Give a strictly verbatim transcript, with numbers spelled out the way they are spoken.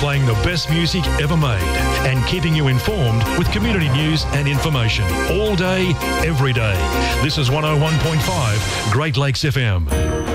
playing the best music ever made and keeping you informed with community news and information all day, every day. This is one oh one point five Great Lakes F M.